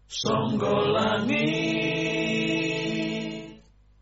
Songgolangit.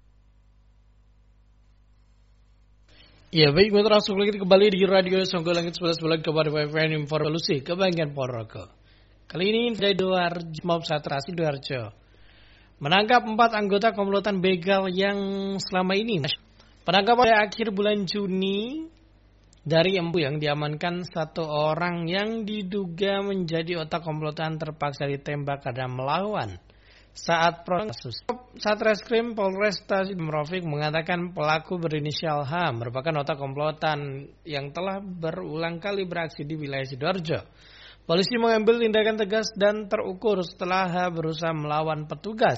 Ya baik, mitra lagi kembali di Radio Songgolangit 11 bulan kepada WFN Informasi Kebanggaan Ponorogo. Kali ini dari Mob Satrasi Doarjo menangkap 4 anggota komplotan begal yang selama ini. Penangkapan pada akhir bulan Juni dari Empu yang diamankan 1 orang yang diduga menjadi otak komplotan terpaksa ditembak karena melawan saat proses. Satreskrim Polresta Sidoarjo mengatakan pelaku berinisial H merupakan otak komplotan yang telah berulang kali beraksi di wilayah Sidoarjo. Polisi mengambil tindakan tegas dan terukur setelah H berusaha melawan petugas.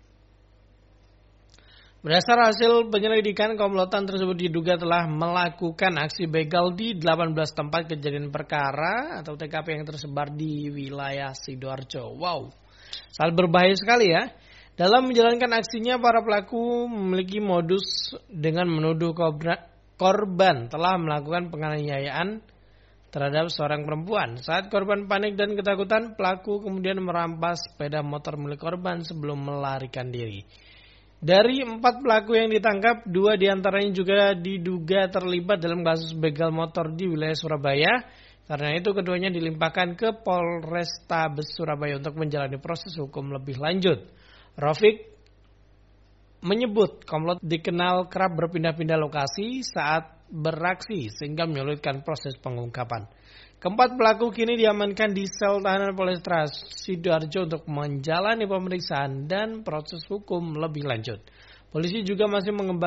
Berdasar hasil penyelidikan, komplotan tersebut diduga telah melakukan aksi begal di 18 tempat kejadian perkara atau TKP yang tersebar di wilayah Sidoarjo. Wow, sangat berbahaya sekali ya. Dalam menjalankan aksinya, para pelaku memiliki modus dengan menuduh korban telah melakukan penganiayaan terhadap seorang perempuan. Saat korban panik dan ketakutan, pelaku kemudian merampas sepeda motor milik korban sebelum melarikan diri. Dari 4 pelaku yang ditangkap, 2 diantaranya juga diduga terlibat dalam kasus begal motor di wilayah Surabaya. Karena itu keduanya dilimpahkan ke Polrestabes Surabaya untuk menjalani proses hukum lebih lanjut. Rafiq menyebut komplot dikenal kerap berpindah-pindah lokasi saat beraksi sehingga menyulitkan proses pengungkapan. Keempat pelaku kini diamankan di sel tahanan Polresta Sidoarjo untuk menjalani pemeriksaan dan proses hukum lebih lanjut. Polisi juga masih mengembangkan